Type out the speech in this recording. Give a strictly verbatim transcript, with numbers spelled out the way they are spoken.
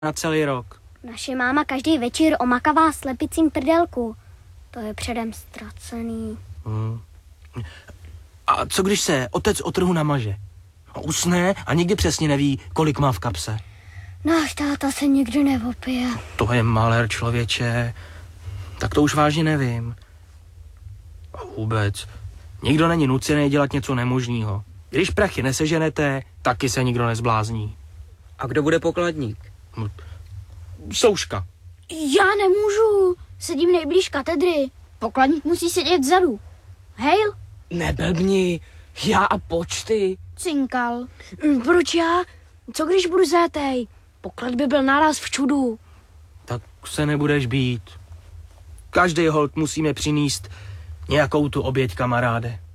na celý rok. Naše máma každý večer omakává slepicím prdelku. To je předem ztracený. Hmm. A co když se otec o trhu namaže? Usne a nikdy přesně neví, kolik má v kapse. Náš táta se nikdy neopije. To je malér, člověče. Tak to už vážně nevím. A vůbec. Nikdo není nucený dělat něco nemožného. Když prachy neseženete, taky se nikdo nezblázní. A kdo bude pokladník? Souška. Já nemůžu. Sedím nejblíž katedry. Pokladník musí sedět vzadu. Hejl? Neblbni, já a počty. Cinkal. Proč já? Co když budu zátej? Poklad by byl naraz v čudu. Tak se nebudeš být. Každý holt musíme přinést nějakou tu oběť, kamaráde.